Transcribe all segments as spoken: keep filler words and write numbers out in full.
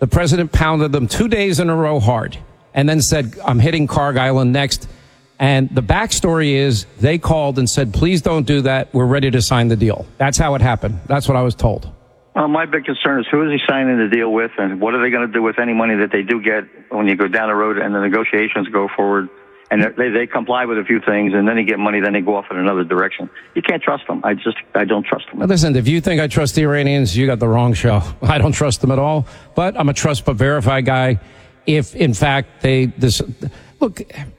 The president pounded them two days in a row hard and then said, I'm hitting Cargill next. And the backstory is they called and said, please don't do that. We're ready to sign the deal. That's how it happened. That's what I was told. Well, my big concern is who is he signing the deal with, and what are they going to do with any money that they do get when you go down the road and the negotiations go forward, and they, they comply with a few things, and then they get money, then they go off in another direction. You can't trust them. I just, I don't trust them. Now listen, if you think I trust the Iranians, you got the wrong show. I don't trust them at all, but I'm a trust but verify guy. If, in fact, they... this. Look,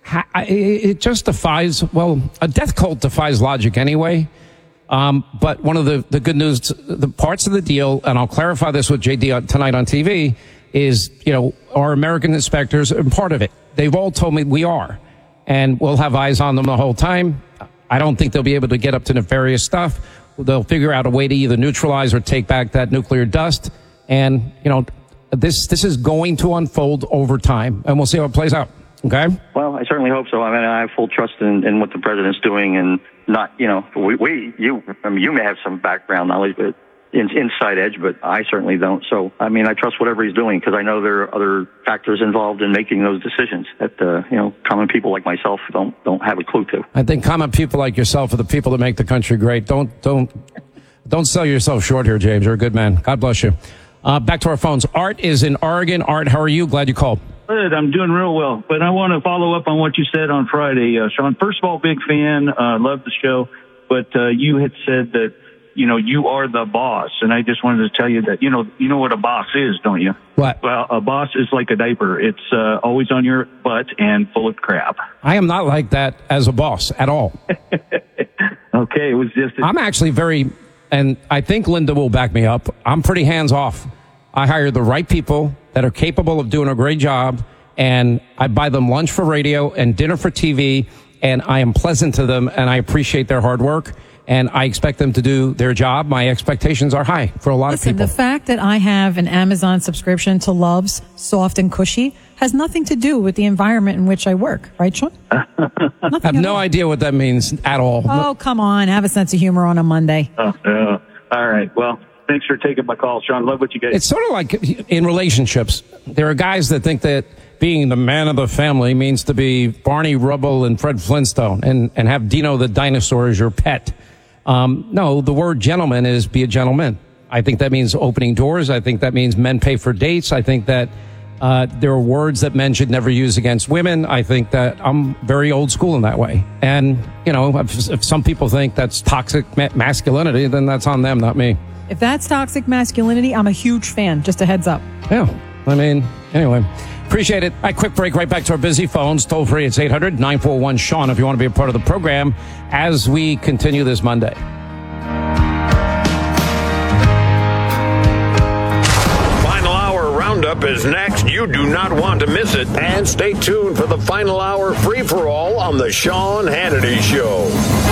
it just defies, well, a death cult defies logic anyway. Um, but one of the, the good news, the parts of the deal, and I'll clarify this with J D tonight on T V, is, you know, our American inspectors are part of it. They've all told me we are. And we'll have eyes on them the whole time. I don't think they'll be able to get up to nefarious stuff. They'll figure out a way to either neutralize or take back that nuclear dust. And, you know, this this is going to unfold over time, and we'll see how it plays out. Okay. Well, I certainly hope so. I mean, I have full trust in, in what the president's doing, and not, you know, we, we you, I mean, you may have some background knowledge, but in, inside edge, but I certainly don't. So, I mean, I trust whatever he's doing because I know there are other factors involved in making those decisions that, uh, you know, common people like myself don't don't have a clue to. I think common people like yourself are the people that make the country great. Don't don't don't sell yourself short here, James. You're a good man. God bless you. Uh, back to our phones. Art is in Oregon. Art, how are you? Glad you called. Good. I'm doing real well. But I want to follow up on what you said on Friday, uh, Sean. First of all, big fan. Uh, love the show. But uh, you had said that, you know, you are the boss. And I just wanted to tell you that, you know, you know what a boss is, don't you? What? Well, a boss is like a diaper. It's uh, always on your butt and full of crap. I am not like that as a boss at all. Okay. It was just... A- I'm actually very, and I think Linda will back me up, I'm pretty hands off. I hire the right people that are capable of doing a great job, and I buy them lunch for radio and dinner for T V, and I am pleasant to them, and I appreciate their hard work, and I expect them to do their job. My expectations are high for a lot Listen, of people. The fact that I have an Amazon subscription to Love's Soft and Cushy has nothing to do with the environment in which I work, right, Sean? I have no all. idea what that means at all. Oh, come on. Have a sense of humor on a Monday. Oh, uh, all right. Well, thanks for taking my call, Sean. Love what you guys. It's sort of like in relationships. There are guys that think that being the man of the family means to be Barney Rubble and Fred Flintstone and, and have Dino the dinosaur as your pet. Um, no, the word gentleman is be a gentleman. I think that means opening doors. I think that means men pay for dates. I think that uh, there are words that men should never use against women. I think that I'm very old school in that way. And, you know, if, if some people think that's toxic ma- masculinity, then that's on them, not me. If that's toxic masculinity, I'm a huge fan. Just a heads up. Yeah. I mean, anyway, appreciate it. All right, quick break right back to our busy phones. Toll free, it's eight hundred nine four one Sean if you want to be a part of the program as we continue this Monday. Final Hour Roundup is next. You do not want to miss it. And stay tuned for the Final Hour free-for-all on the Sean Hannity Show.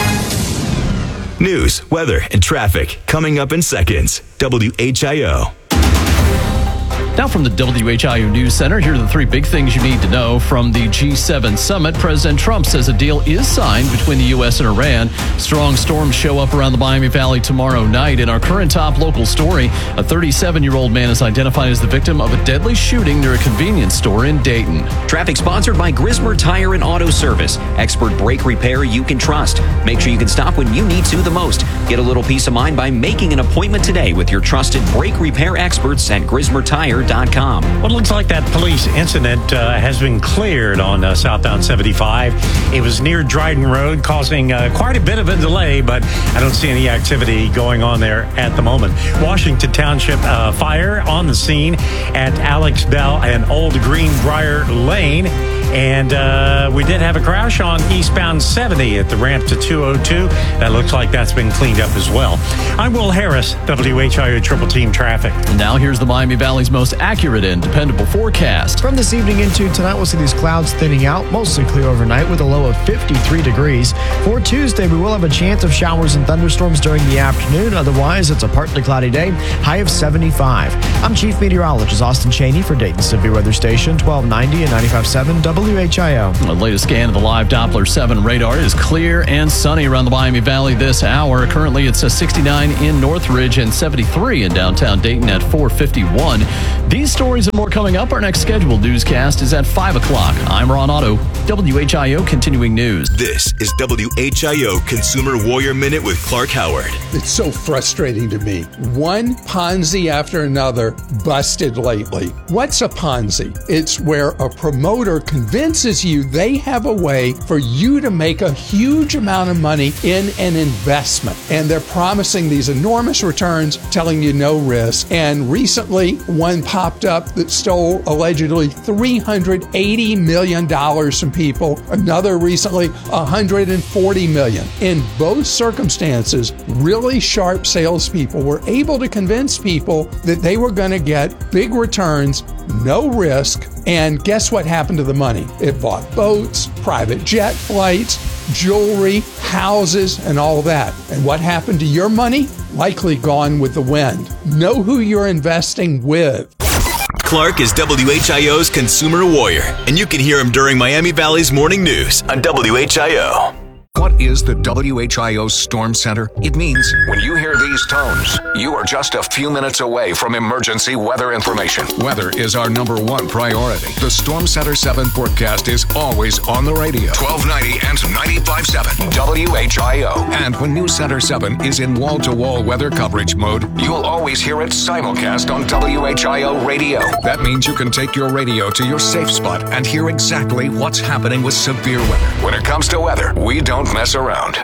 News, weather, and traffic coming up in seconds. W H I O. Now from the W H I O News Center, here are the three big things you need to know from the G seven summit. President Trump says a deal is signed between the U S and Iran. Strong storms show up around the Miami Valley tomorrow night. In our current top local story, a thirty-seven-year-old man is identified as the victim of a deadly shooting near a convenience store in Dayton. Traffic sponsored by Grismer Tire and Auto Service. Expert brake repair you can trust. Make sure you can stop when you need to the most. Get a little peace of mind by making an appointment today with your trusted brake repair experts at Grismer Tire dot com. Well, it looks like that police incident uh, has been cleared on uh, southbound seventy-five. It was near Dryden Road, causing uh, quite a bit of a delay, but I don't see any activity going on there at the moment. Washington Township uh, fire on the scene at Alex Bell and Old Greenbrier Lane. And uh, we did have a crash on eastbound seventy at the ramp to two oh two. That looks like that's been cleaned up as well. I'm Will Harris, W H I O Triple Team Traffic. And now here's the Miami Valley's most accurate and dependable forecast. From this evening into tonight, we'll see these clouds thinning out, mostly clear overnight with a low of fifty-three degrees. For Tuesday, we will have a chance of showers and thunderstorms during the afternoon. Otherwise, it's a partly cloudy day, high of seventy-five. I'm Chief Meteorologist Austin Cheney for Dayton Severe Weather Station, twelve ninety and ninety-five point seven W W H I O. The latest scan of the live Doppler seven radar is clear and sunny around the Miami Valley this hour. Currently, it's a sixty-nine in Northridge and seventy-three in downtown Dayton at four fifty-one. These stories and more coming up. Our next scheduled newscast is at five o'clock. I'm Ron Otto, W H I O Continuing News. This is W H I O Consumer Warrior Minute with Clark Howard. It's so frustrating to me. One Ponzi after another busted lately. What's a Ponzi? It's where a promoter convinces you they have a way for you to make a huge amount of money in an investment. And they're promising these enormous returns, telling you no risk. And recently, one popped up that stole allegedly three hundred eighty million dollars from people. Another recently, one hundred forty million dollars. In both circumstances, really sharp salespeople were able to convince people that they were going to get big returns, no risk, and guess what happened to the money? It bought boats, private jet flights, jewelry, houses, and all that. And what happened to your money? Likely gone with the wind. Know who you're investing with. Clark is W H I O's Consumer Warrior, and you can hear him during Miami Valley's Morning News on W H I O. What is the W H I O Storm Center? It means when you hear these tones, you are just a few minutes away from emergency weather information. Weather is our number one priority. The Storm Center seven forecast is always on the radio. twelve ninety and ninety-five point seven W H I O. And when News Center seven is in wall-to-wall weather coverage mode, you'll always hear it simulcast on W H I O radio. That means you can take your radio to your safe spot and hear exactly what's happening with severe weather. When it comes to weather, we don't mess around.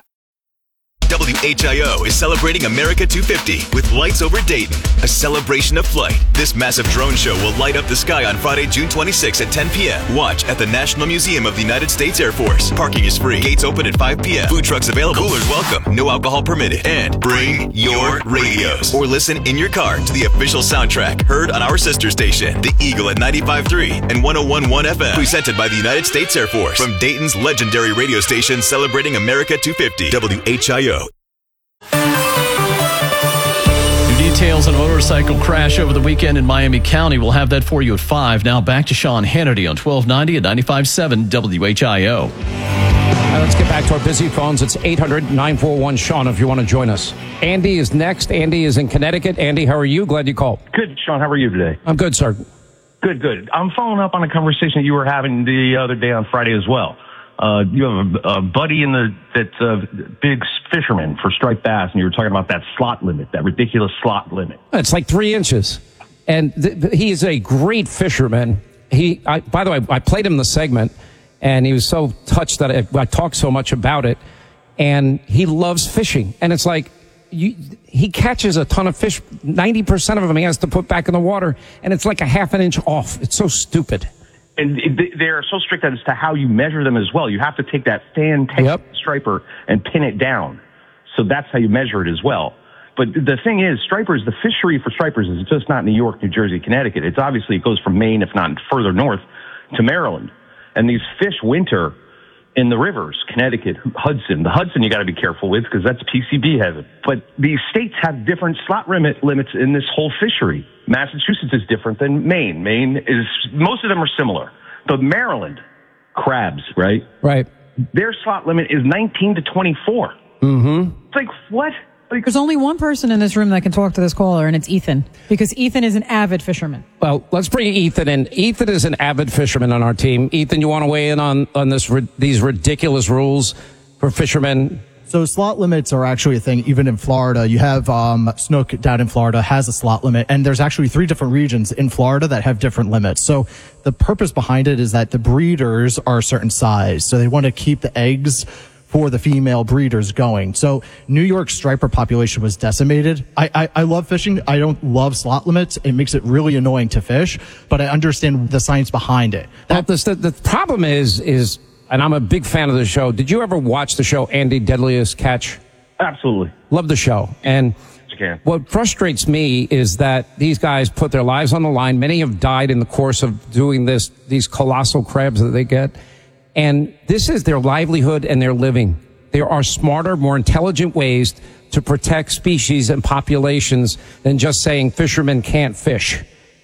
W H I O is celebrating America two fifty with Lights Over Dayton, a celebration of flight. This massive drone show will light up the sky on Friday, June twenty-sixth at ten p.m. Watch at the National Museum of the United States Air Force. Parking is free. Gates open at five p.m. Food trucks available. Coolers welcome. No alcohol permitted. And bring your radios. Or listen in your car to the official soundtrack heard on our sister station, The Eagle at ninety-five point three and one oh one point one F M. Presented by the United States Air Force. From Dayton's legendary radio station celebrating America two fifty. W H I O. New details on a motorcycle crash over the weekend in Miami County. We'll have that for you at five. Now back to Sean Hannity on twelve ninety and ninety-five point seven W H I O. All right, let's get back to our busy phones. It's eight hundred nine four one Sean if you want to join us. Andy is next. Andy is in Connecticut. Andy, how are you? Glad you called. Good, Sean. How are you today? I'm good, sir. Good, good. I'm following up on a conversation you were having the other day on Friday as well. Uh, you have a, a buddy in the that's a big fisherman for striped bass, and you were talking about that slot limit, that ridiculous slot limit. It's like three inches, and th- th- he is a great fisherman. He, I, by the way, I played him the segment, and he was so touched that I, I talked so much about it, and he loves fishing, and it's like you, he catches a ton of fish. ninety percent of them he has to put back in the water, and it's like a half an inch off. It's so stupid. And they're so strict as to how you measure them as well. You have to take that fan tank yep. striper and pin it down. So that's how you measure it as well. But the thing is, stripers, the fishery for stripers is just not New York, New Jersey, Connecticut. It's obviously, it goes from Maine, if not further north, to Maryland. And these fish winter in the rivers, Connecticut, Hudson. The Hudson you got to be careful with because that's P C B heaven. But these states have different slot limit limits in this whole fishery. Massachusetts is different than Maine. Maine is, most of them are similar. But Maryland, crabs, right? Right. Their slot limit is nineteen to twenty-four. Mm-hmm. It's like, what? Like, there's only one person in this room that can talk to this caller, and it's Ethan, because Ethan is an avid fisherman. Well, let's bring Ethan in. Ethan is an avid fisherman on our team. Ethan, you want to weigh in on, on this these ridiculous rules for fishermen? So slot limits are actually a thing, even in Florida. You have um, Snook down in Florida has a slot limit, and there's actually three different regions in Florida that have different limits. So the purpose behind it is that the breeders are a certain size, so they want to keep the eggs for the female breeders going. So New York's striper population was decimated. I, I, I love fishing. I don't love slot limits. It makes it really annoying to fish, but I understand the science behind it. That, well, the, the problem is, is, and I'm a big fan of the show. Did you ever watch the show Andy Deadliest Catch? Absolutely. Love the show. And what frustrates me is that these guys put their lives on the line. Many have died in the course of doing this, these colossal crabs that they get. And this is their livelihood and their living. There are smarter, more intelligent ways to protect species and populations than just saying fishermen can't fish.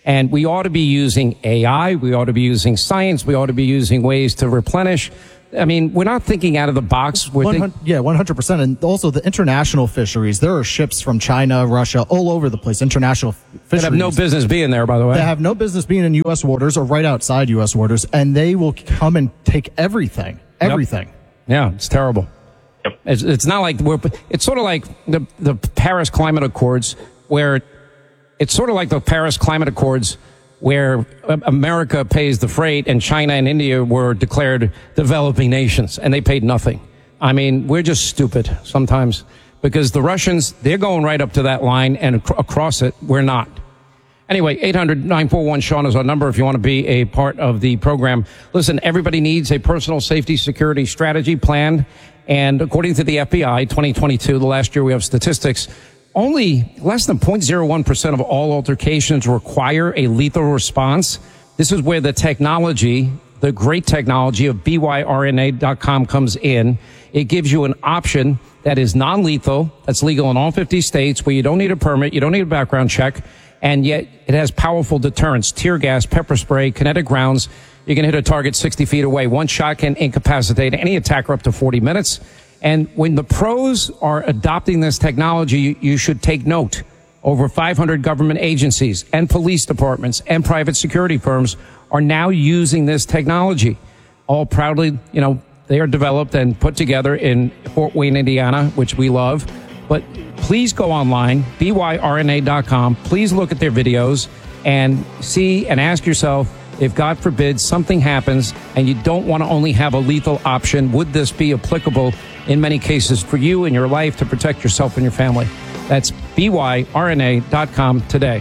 And we ought to be using A I. We ought to be using science. We ought to be using ways to replenish. I mean, we're not thinking out of the box. We're one think- hundred, yeah, one hundred percent. And also the international fisheries. There are ships from China, Russia, all over the place, international fisheries. That have no business being there, by the way. They have no business being in U S waters or right outside U S waters, and they will come and take everything. Everything. Yep. Yeah, it's terrible. Yep. It's, it's not like we're, it's sort of like the, the Paris Climate Accords, where it's sort of like the Paris Climate Accords, where America pays the freight and China and India were declared developing nations and they paid nothing. I mean, we're just stupid sometimes because the Russians, they're going right up to that line and ac- across it. We're not. Anyway, eight hundred nine four one Sean is our number if you want to be a part of the program. Listen, everybody needs a personal safety security strategy plan. And according to the F B I, twenty twenty-two, the last year we have statistics, only less than zero point zero one percent of all altercations require a lethal response. This is where the technology, the great technology of B Y R N A dot com comes in. It gives you an option that is non-lethal, that's legal in all fifty states, where you don't need a permit, you don't need a background check, and yet it has powerful deterrents, tear gas, pepper spray, kinetic rounds. You can hit a target sixty feet away. One shot can incapacitate any attacker up to forty minutes. And when the pros are adopting this technology, you, you should take note. Over five hundred government agencies and police departments and private security firms are now using this technology. All proudly, you know, they are developed and put together in Fort Wayne, Indiana, which we love. But please go online, B Y R N A dot com. Please look at their videos and see and ask yourself, if God forbid something happens and you don't want to only have a lethal option, would this be applicable in many cases for you in your life to protect yourself and your family? That's B Y R N A dot com today.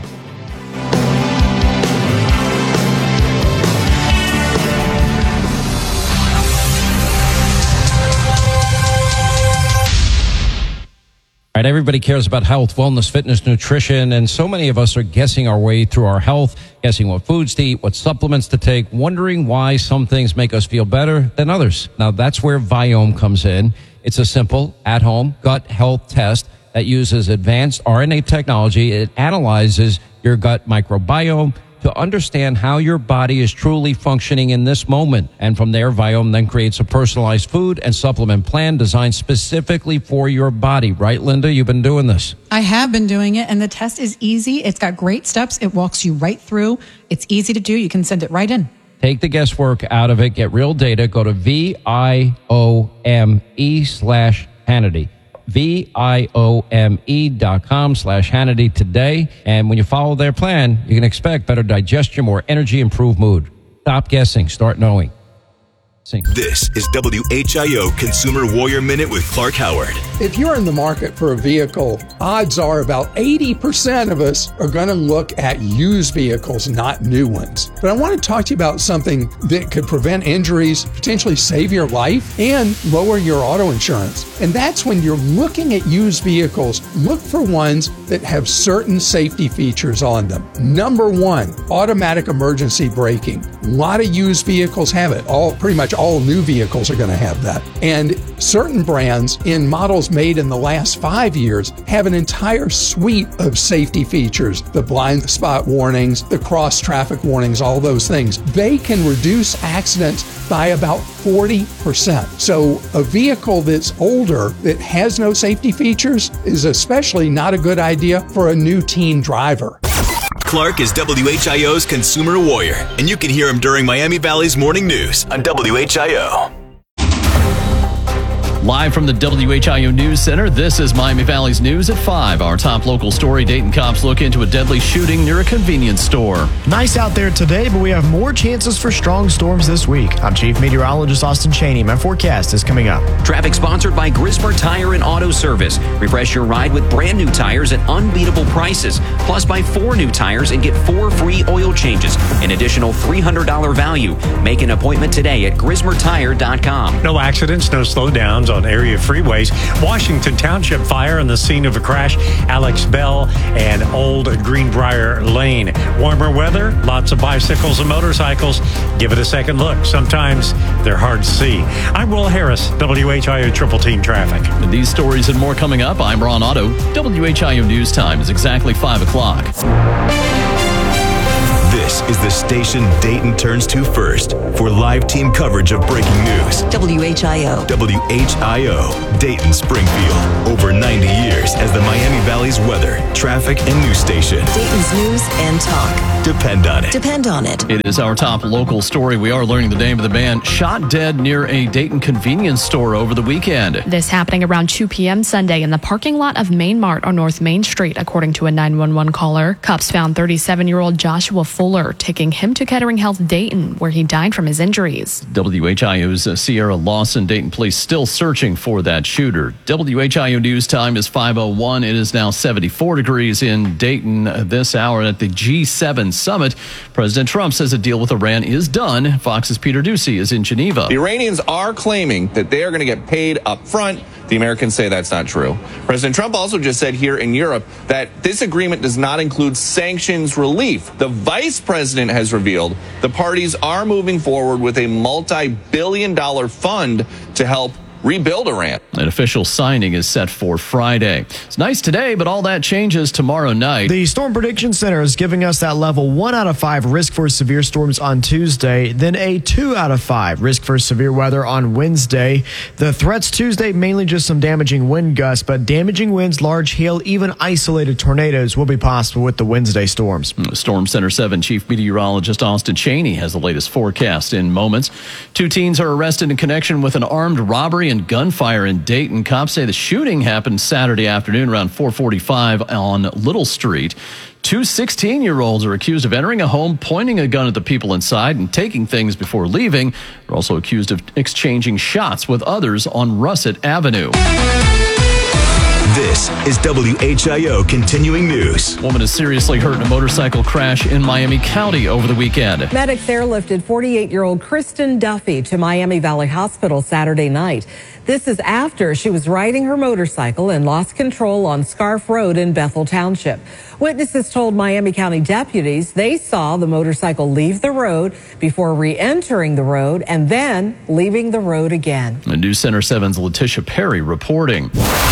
All right, everybody cares about health, wellness, fitness, nutrition, and so many of us are guessing our way through our health, guessing what foods to eat, what supplements to take, wondering why some things make us feel better than others. Now, that's where Viome comes in. It's a simple, at-home gut health test that uses advanced R N A technology. It analyzes your gut microbiome to understand how your body is truly functioning in this moment. And from there, Viome then creates a personalized food and supplement plan designed specifically for your body. Right, Linda? You've been doing this. I have been doing it, and the test is easy. It's got great steps. It walks you right through. It's easy to do. You can send it right in. Take the guesswork out of it. Get real data. Go to V I O M E slash Hannity. V I O M E dot com slash Hannity today. And when you follow their plan, you can expect better digestion, more energy, improved mood. Stop guessing. Start knowing. This is W H I O Consumer Warrior Minute with Clark Howard. If you're in the market for a vehicle, odds are about eighty percent of us are going to look at used vehicles, not new ones. But I want to talk to you about something that could prevent injuries, potentially save your life, and lower your auto insurance. And that's when you're looking at used vehicles, look for ones that have certain safety features on them. Number one, automatic emergency braking. A lot of used vehicles have it. All pretty much all new vehicles are going to have that. And certain brands in models made in the last five years have an entire suite of safety features. The blind spot warnings, the cross traffic warnings, all those things. They can reduce accidents by about forty percent. So a vehicle that's older that has no safety features is especially not a good idea for a new teen driver. Clark is W H I O's Consumer Warrior, and you can hear him during Miami Valley's Morning News on W H I O. Live from the W H I O News Center, this is Miami Valley's News at five. Our top local story, Dayton cops look into a deadly shooting near a convenience store. Nice out there today, but we have more chances for strong storms this week. I'm Chief Meteorologist Austin Cheney. My forecast is coming up. Traffic sponsored by Grismer Tire and Auto Service. Refresh your ride with brand new tires at unbeatable prices. Plus, buy four new tires and get four free oil changes. An additional three hundred dollars value. Make an appointment today at grismer tire dot com. No accidents, no slowdowns on area freeways. Washington Township fire on the scene of a crash. Alex Bell and Old Greenbrier Lane. Warmer weather, lots of bicycles and motorcycles. Give it a second look. Sometimes they're hard to see. I'm Will Harris, W H I O Triple Team Traffic. And these stories and more coming up. I'm Ron Otto. W H I O News Time is exactly five o'clock. This is the station Dayton turns to first for live team coverage of breaking news. W H I O. W H I O, Dayton Springfield. Over ninety years as the Miami Valley's weather, traffic, and news station. Dayton's news and talk. Depend on it. Depend on it. It is our top local story. We are learning the name of the man shot dead near a Dayton convenience store over the weekend. This happening around two p.m. Sunday in the parking lot of Main Mart on North Main Street, according to a nine one one caller. Cops found thirty-seven-year-old Joshua Fuller, taking him to Kettering Health Dayton, where he died from his injuries. W H I O's uh, Sierra Lawson. Dayton police still searching for that shooter. W H I O news time is five oh one. It is now seventy-four degrees in Dayton uh, this hour at the G seven summit. President Trump says a deal with Iran is done. Fox's Peter Ducey is in Geneva. The Iranians are claiming that they are going to get paid up front. The Americans say that's not true. President Trump also just said here in Europe that this agreement does not include sanctions relief. The vice president has revealed the parties are moving forward with a multi-billion dollar fund to help rebuild Iran. An official signing is set for Friday. It's nice today, but all that changes tomorrow night. The Storm Prediction Center is giving us that level one out of five risk for severe storms on Tuesday, then a two out of five risk for severe weather on Wednesday. The threats Tuesday, mainly just some damaging wind gusts, but damaging winds, large hail, even isolated tornadoes will be possible with the Wednesday storms. Storm Center seven Chief Meteorologist Austin Cheney has the latest forecast in moments. Two teens are arrested in connection with an armed robbery and gunfire in Dayton. Cops say the shooting happened Saturday afternoon around four forty-five on Little Street. Two sixteen-year-olds are accused of entering a home, pointing a gun at the people inside, and taking things before leaving. They're also accused of exchanging shots with others on Russet Avenue. This is W H I O Continuing News. Woman is seriously hurt in a motorcycle crash in Miami County over the weekend. Medics airlifted forty-eight-year-old Kristen Duffy to Miami Valley Hospital Saturday night. This is after she was riding her motorcycle and lost control on Scarf Road in Bethel Township. Witnesses told Miami County deputies they saw the motorcycle leave the road before re-entering the road and then leaving the road again. The News Center seven's Letitia Perry reporting.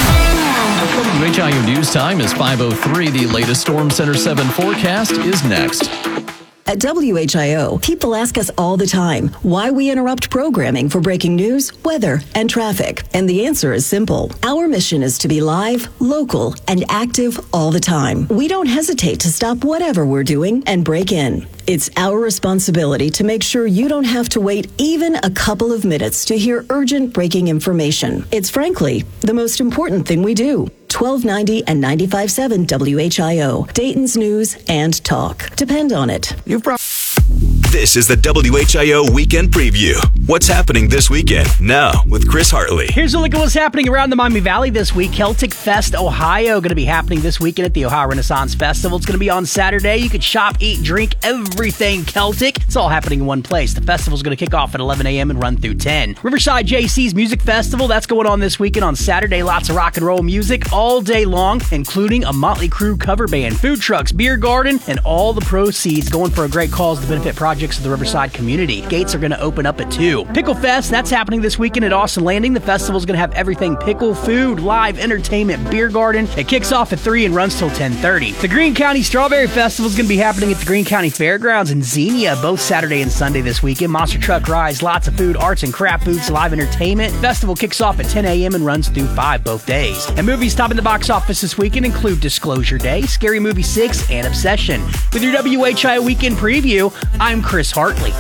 W H I O News Time is five oh three. The latest Storm Center seven forecast is next. At W H I O, people ask us all the time why we interrupt programming for breaking news, weather, and traffic. And the answer is simple. Our mission is to be live, local, and active all the time. We don't hesitate to stop whatever we're doing and break in. It's our responsibility to make sure you don't have to wait even a couple of minutes to hear urgent breaking information. It's frankly the most important thing we do. twelve ninety and ninety-five point seven W H I O, Dayton's news and talk. Depend on it. You've brought. This is the W H I O Weekend Preview. What's happening this weekend? Now, with Chris Hartley. Here's a look at what's happening around the Miami Valley this week. Celtic Fest Ohio going to be happening this weekend at the Ohio Renaissance Festival. It's going to be on Saturday. You can shop, eat, drink, everything Celtic. It's all happening in one place. The festival's going to kick off at eleven a.m. and run through ten. Riverside J C's Music Festival, that's going on this weekend on Saturday. Lots of rock and roll music all day long, including a Motley Crue cover band, food trucks, beer garden, and all the proceeds going for a great cause to benefit projects of the Riverside community. Gates are going to open up at two. Pickle Fest, that's happening this weekend at Austin Landing. The festival's going to have everything pickle, food, live entertainment, beer garden. It kicks off at three and runs till ten thirty. The Greene County Strawberry Festival is going to be happening at the Greene County Fairgrounds in Xenia both Saturday and Sunday this weekend. Monster truck rides, lots of food, arts and craft booths, live entertainment. Festival kicks off at ten a.m. and runs through five both days. And movies topping the box office this weekend include Disclosure Day, Scary Movie six, and Obsession. With your W H I O Weekend Preview, I'm Chris Hartley.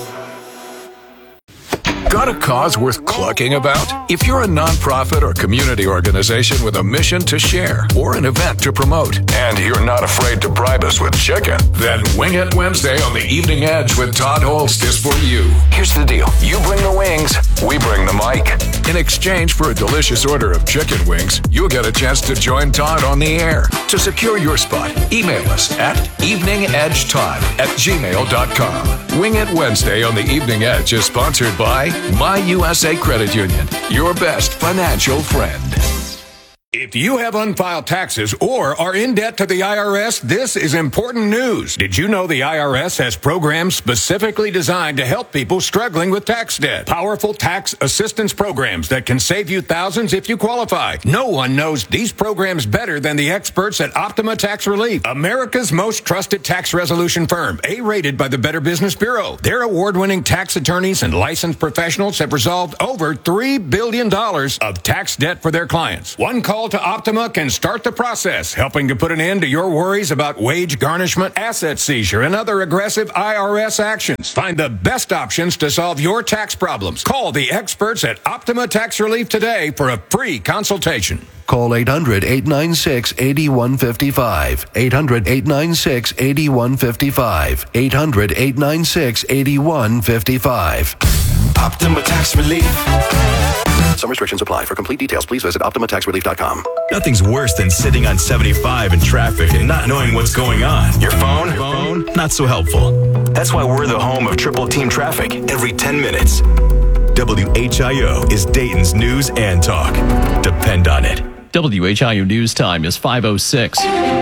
Got a cause worth clucking about? If you're a nonprofit or community organization with a mission to share or an event to promote, and you're not afraid to bribe us with chicken, then Wing It Wednesday on the Evening Edge with Todd Holst is for you. Here's the deal. You bring the wings, we bring the mic. In exchange for a delicious order of chicken wings, you'll get a chance to join Todd on the air. To secure your spot, email us at eveningedgetodd at gmail dot com. Wing It Wednesday on the Evening Edge is sponsored by My U S A Credit Union, your best financial friend. If you have unfiled taxes or are in debt to the I R S, this is important news. Did you know the I R S has programs specifically designed to help people struggling with tax debt? Powerful tax assistance programs that can save you thousands if you qualify. No one knows these programs better than the experts at Optima Tax Relief, America's most trusted tax resolution firm, A-rated by the Better Business Bureau. Their award-winning tax attorneys and licensed professionals have resolved over three billion dollars of tax debt for their clients. One call to Optima can start the process, helping to put an end to your worries about wage garnishment, asset seizure, and other aggressive I R S actions. Find the best options to solve your tax problems. Call the experts at Optima Tax Relief today for a free consultation. Call eight hundred, eight nine six, eight one five five. eight hundred, eight nine six, eight one five five. eight hundred, eight nine six, eight one five five. Optima Tax Relief. Some restrictions apply. For complete details, please visit optima tax relief dot com. Nothing's worse than sitting on seventy-five in traffic and not knowing what's going on. Your phone? Your phone? Not so helpful. That's why we're the home of Triple Team Traffic every ten minutes. W H I O is Dayton's news and talk. Depend on it. W H I O News Time is five oh six.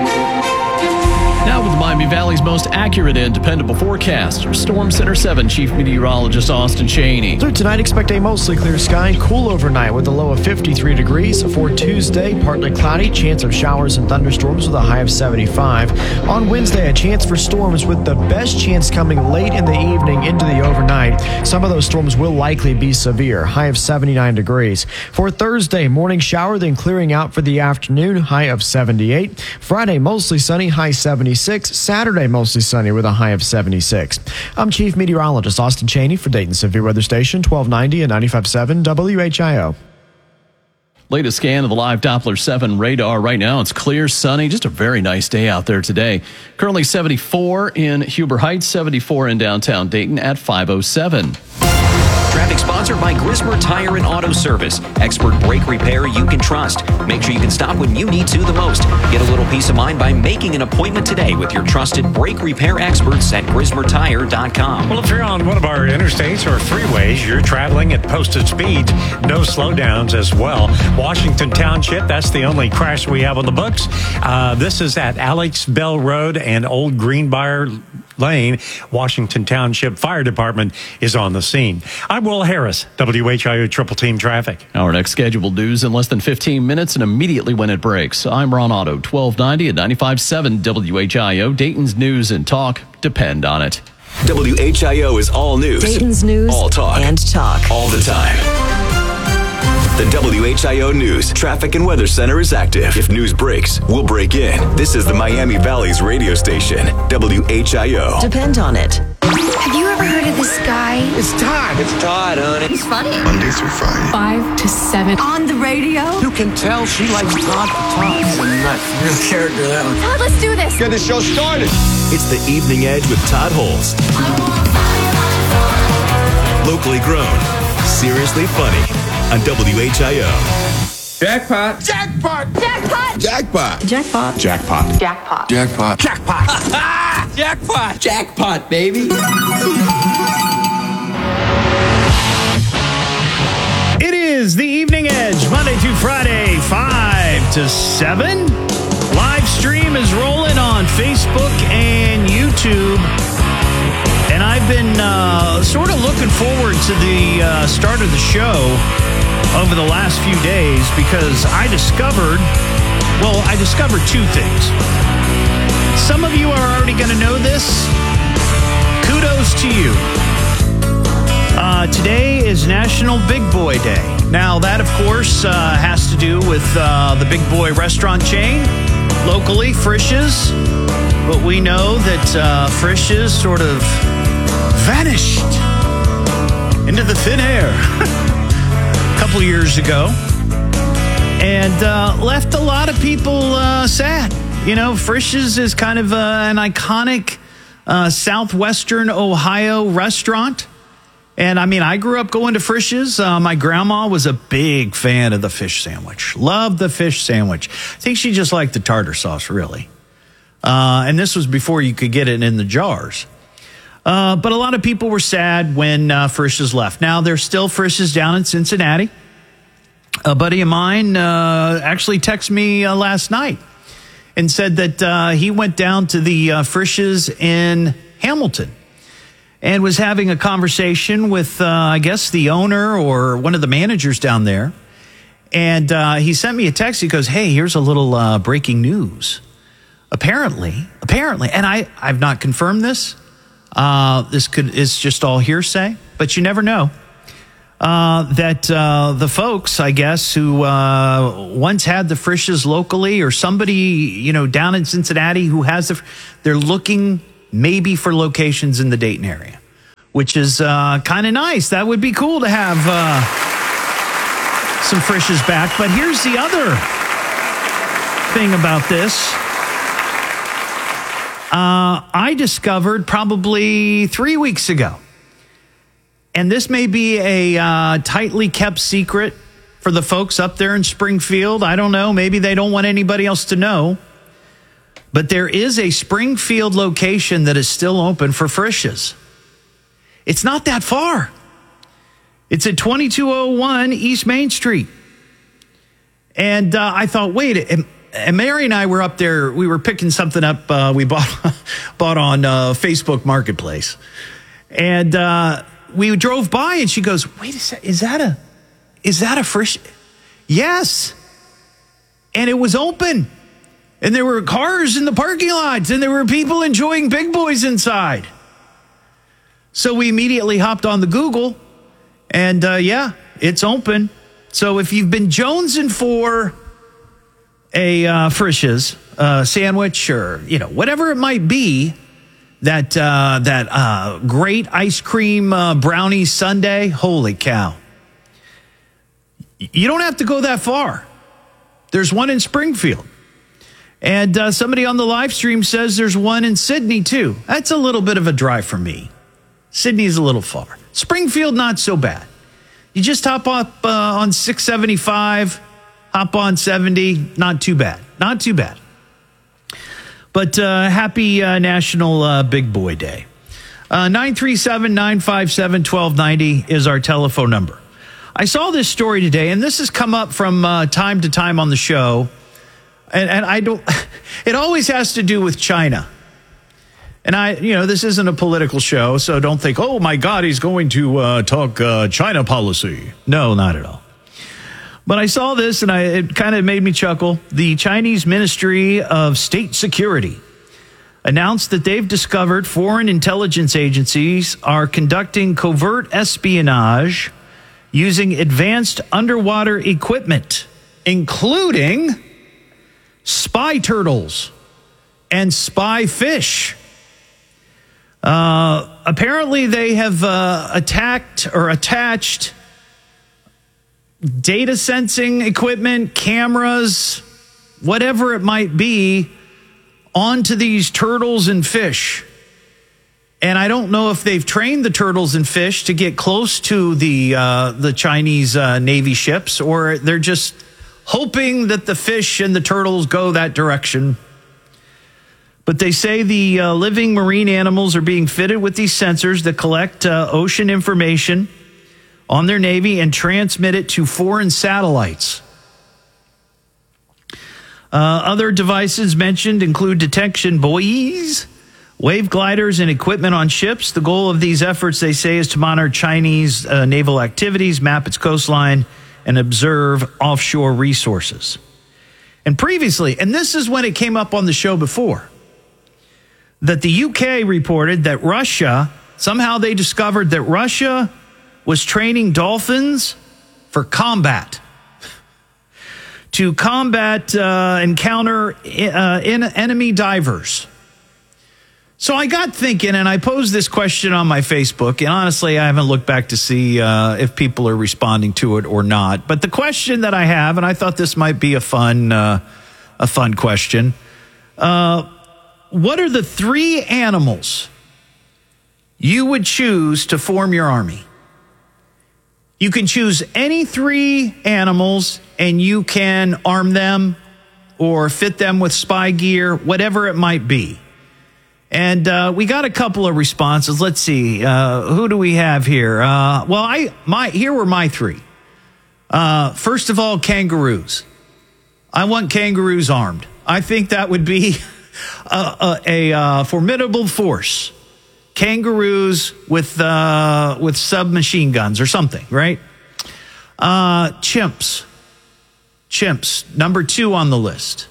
Now with the Miami Valley's most accurate and dependable forecast, Storm Center seven Chief Meteorologist Austin Cheney. Through tonight, expect a mostly clear sky, cool overnight with a low of fifty-three degrees. For Tuesday, partly cloudy, chance of showers and thunderstorms with a high of seventy-five. On Wednesday, a chance for storms with the best chance coming late in the evening into the overnight. Some of those storms will likely be severe, high of seventy-nine degrees. For Thursday, morning shower, then clearing out for the afternoon, high of seventy-eight. Friday, mostly sunny, high seventy-six. Saturday, mostly sunny with a high of seventy-six. I'm Chief Meteorologist Austin Cheney for Dayton Severe Weather Station, twelve ninety and ninety-five point seven W H I O. Latest scan of the live Doppler seven radar right now. It's clear, sunny, just a very nice day out there today. Currently seventy-four in Huber Heights, seventy-four in downtown Dayton at five oh seven. Traffic sponsored by Grismer Tire and Auto Service. Expert brake repair you can trust. Make sure you can stop when you need to the most. Get a little peace of mind by making an appointment today with your trusted brake repair experts at grismer tire dot com. Well, if you're on one of our interstates or freeways, you're traveling at posted speeds, no slowdowns as well. Washington Township, that's the only crash we have on the books. Uh, this is at Alex Bell Road and Old Greenbrier Lane. Washington Township Fire Department is on the scene. I'm Will Harris, W H I O Triple Team Traffic. Our next scheduled news in less than fifteen minutes and immediately when it breaks. I'm Ron Otto, twelve ninety and ninety-five point seven W H I O, Dayton's news and talk. Depend on it. W H I O is all news. Dayton's news all talk. and talk. All the time. The W H I O News Traffic and Weather Center is active. If news breaks, we'll break in. This is the Miami Valley's radio station, W H I O. Depend on it. Have you ever heard of this guy? It's Todd. It's Todd, honey. He's funny. Monday through Friday. Five to seven. On the radio? You can tell she likes Todd for Todd. He's a nut. Real character, that one. Todd, let's do this. Get the show started. It's the Evening Edge with Todd Holst. Locally grown. Seriously funny. On W H I O. Jackpot. Jackpot. Jackpot. Jackpot. Jackpot. Jackpot. Jackpot. Jackpot. Jackpot. Jackpot. Jackpot, baby. It is the Evening Edge, Monday through Friday, five to seven. Live stream is rolling on Facebook and YouTube. And I've been uh, sort of looking forward to the uh, start of the show over the last few days because I discovered, well, I discovered two things. Some of you are already going to know this. Kudos to you. Uh, today is National Big Boy Day. Now, that, of course, uh, has to do with uh, the Big Boy restaurant chain, locally, Frisch's. But we know that uh, Frisch's sort of vanished into the thin air a couple years ago and uh, left a lot of people uh, sad. You know, Frisch's is kind of uh, an iconic uh, southwestern Ohio restaurant. And I mean, I grew up going to Frisch's. Uh, my grandma was a big fan of the fish sandwich. Loved the fish sandwich. I think she just liked the tartar sauce, really. Uh, and this was before you could get it in the jars. Uh, but a lot of people were sad when uh, Frisch's left. Now, there's still Frisch's down in Cincinnati. a buddy of mine uh, actually texted me uh, last night and said that uh, he went down to the uh, Frisch's in Hamilton and was having a conversation with, uh, I guess, the owner or one of the managers down there. And uh, he sent me a text. He goes, hey, here's a little uh, breaking news. Apparently, apparently, and I, I've not confirmed this. Uh, this could is just all hearsay, but you never know. Uh, that uh, the folks, I guess, who uh, once had the Frisch's locally, or somebody, you know, down in Cincinnati who has the, they're looking maybe for locations in the Dayton area, which is uh, kind of nice. That would be cool to have uh, some Frisch's back. But here's the other thing about this. Uh, I discovered probably three weeks ago, and this may be a uh, tightly kept secret for the folks up there in Springfield. I don't know. Maybe they don't want anybody else to know. But there is a Springfield location that is still open for Frisch's. It's not that far. It's at twenty-two oh one East Main Street. And uh, I thought, wait, am, and Mary and I were up there. We were picking something up. Uh, we bought bought on uh, Facebook Marketplace, and uh, we drove by. And she goes, "Wait a second, is that a is that a Frisch?" Yes, and it was open, and there were cars in the parking lots, and there were people enjoying Big Boys inside. So we immediately hopped on the Google, and uh, yeah, it's open. So if you've been jonesing for a uh, Frisch's uh, sandwich, or you know whatever it might be, that uh, that uh, great ice cream uh, brownie sundae, holy cow! You don't have to go that far. There's one in Springfield, and uh, somebody on the live stream says there's one in Sydney too. That's a little bit of a drive for me. Sydney's a little far. Springfield, not so bad. You just hop up uh, on six seventy-five. Hop on seventy, not too bad. Not too bad. But uh, happy uh, National uh, Big Boy Day. Uh, nine three seven, nine five seven, one two nine zero is our telephone number. I saw this story today, and this has come up from uh, time to time on the show. And, and I don't, it always has to do with China. And I, you know, this isn't a political show, so don't think, oh my God, he's going to uh, talk uh, China policy. No, not at all. But I saw this, and I, it kind of made me chuckle. The Chinese Ministry of State Security announced that they've discovered foreign intelligence agencies are conducting covert espionage using advanced underwater equipment, including spy turtles and spy fish. Uh, apparently, they have uh, attacked or attached data sensing equipment, cameras, whatever it might be, onto these turtles and fish. And I don't know if they've trained the turtles and fish to get close to the uh, the Chinese uh, Navy ships, or they're just hoping that the fish and the turtles go that direction. But they say the uh, living marine animals are being fitted with these sensors that collect uh, ocean information on their Navy and transmit it to foreign satellites. Uh, other devices mentioned include detection buoys, wave gliders, and equipment on ships. The goal of these efforts, they say, is to monitor Chinese uh, naval activities, map its coastline, and observe offshore resources. And previously, and this is when it came up on the show before, that the U K reported that Russia, somehow they discovered that Russia was training dolphins for combat, to combat uh, and counter uh, in enemy divers. So I got thinking, and I posed this question on my Facebook, and honestly, I haven't looked back to see uh, if people are responding to it or not. But the question that I have, and I thought this might be a fun, uh, a fun question, uh, what are the three animals you would choose to form your army? You can choose any three animals, and you can arm them or fit them with spy gear, whatever it might be. And uh, we got a couple of responses. Let's see. Uh, who do we have here? Uh, well, I my here were my three. Uh, first of all, kangaroos. I want kangaroos armed. I think that would be a, a, a uh, formidable force. Kangaroos with uh, with submachine guns or something, right? Uh, chimps. Chimps, number two on the list.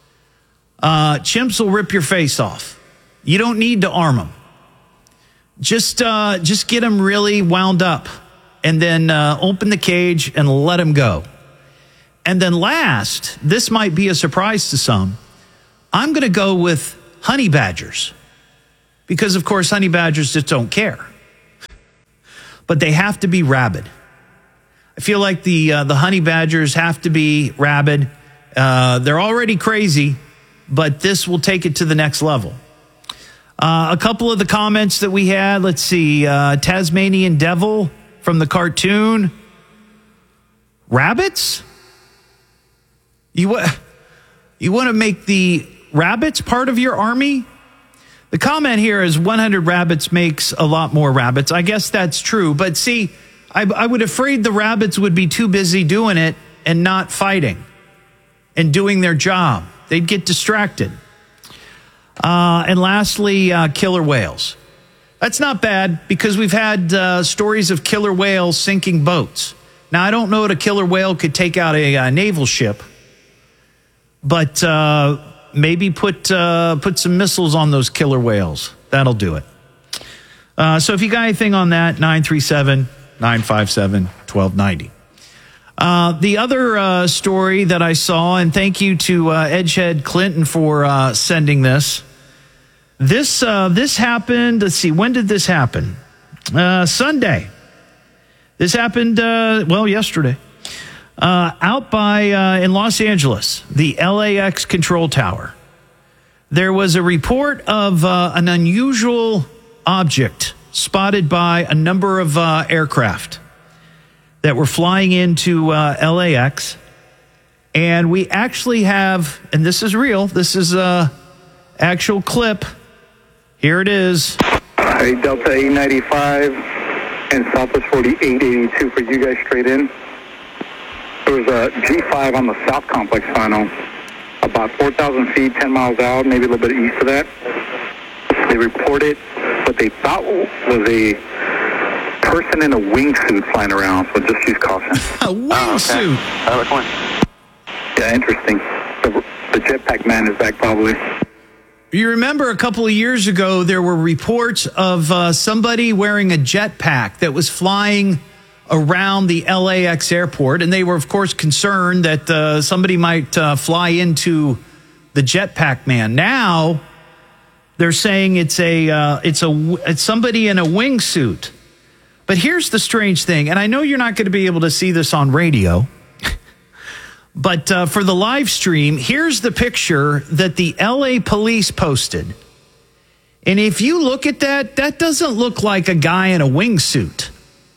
Uh, chimps will rip your face off. You don't need to arm them. Just, uh, just get them really wound up and then uh, open the cage and let them go. And then last, this might be a surprise to some, I'm going to go with honey badgers. Because, of course, honey badgers just don't care. But they have to be rabid. I feel like the uh, the honey badgers have to be rabid. Uh, they're already crazy, but this will take it to the next level. Uh, a couple of the comments that we had, let's see, uh, Tasmanian Devil from the cartoon. Rabbits? You, wa- you want to make the rabbits part of your army? The comment here is one hundred rabbits makes a lot more rabbits. I guess that's true. But see, I, I would afraid the rabbits would be too busy doing it and not fighting and doing their job. They'd get distracted. Uh, and lastly, uh, killer whales. That's not bad because we've had uh, stories of killer whales sinking boats. Now, I don't know that a killer whale could take out a, a naval ship, but uh, maybe put uh, put some missiles on those killer whales. That'll do it. Uh, so if you got anything on that, nine three seven, nine five seven, one two nine zero. Uh, the other uh, story that I saw, and thank you to uh, Edgehead Clinton for uh, sending this. This uh, this happened, let's see, when did this happen? Uh, Sunday. This happened, uh, well, yesterday. Uh, out by, uh, in Los Angeles, the L A X control tower. There was a report of uh, an unusual object spotted by a number of uh, aircraft that were flying into uh, L A X. And we actually have, and this is real, this is a actual clip. Here it is. Hey, Delta eight ninety-five and Southwest forty-eight eighty-two for you guys straight in. There was a G five on the South Complex final, about four thousand feet, ten miles out, maybe a little bit east of that. They reported what they thought was a person in a wingsuit flying around, so just use caution. A wingsuit? Oh, okay. Yeah, interesting. The, the jetpack man is back probably. You remember a couple of years ago, there were reports of uh, somebody wearing a jetpack that was flying around the L A X airport. And they were, of course, concerned that uh, somebody might uh, fly into the jetpack man. Now, they're saying it's a uh, it's a it's somebody in a wingsuit. But here's the strange thing, and I know you're not going to be able to see this on radio, but uh, for the live stream, here's the picture that the L A police posted. And if you look at that, that doesn't look like a guy in a wingsuit.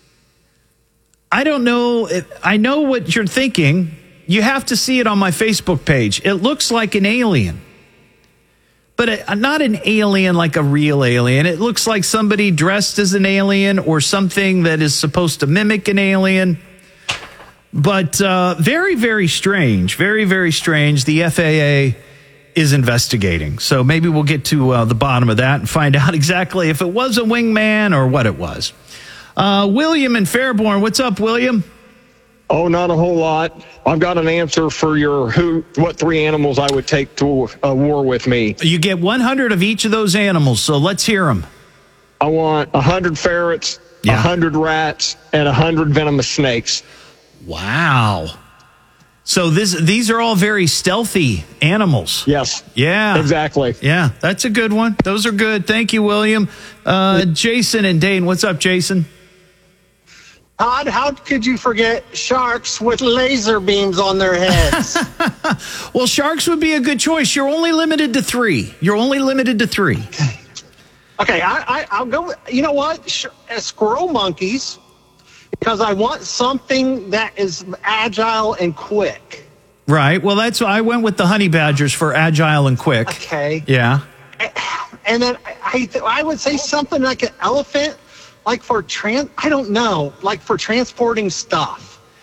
I don't know. If, I know what you're thinking. You have to see it on my Facebook page. It looks like an alien. But a, not an alien like a real alien. It looks like somebody dressed as an alien or something that is supposed to mimic an alien. But uh, very, very strange. Very, very strange. The F A A is investigating. So maybe we'll get to uh, the bottom of that and find out exactly if it was a wingman or what it was. Uh, William in Fairborn. What's up, William? Oh, not a whole lot. I've got an answer for your who, what three animals I would take to a war with me. You get one hundred of each of those animals, so let's hear them. I want one hundred ferrets, yeah. one hundred rats, and one hundred venomous snakes. Wow. So this, these are all very stealthy animals. Yes. Yeah. Exactly. Yeah, that's a good one. Those are good. Thank you, William. Uh, Jason and Dane, what's up, Jason? Todd, how could you forget sharks with laser beams on their heads? Well, sharks would be a good choice. You're only limited to three. You're only limited to three. Okay, okay I, I, I'll go with, you know what? Sh- uh, squirrel monkeys, because I want something that is agile and quick. Right. Well, that's why I went with the honey badgers for agile and quick. Okay. Yeah. And then I, I would say something like an elephant. Like for trans, I don't know, like for transporting stuff.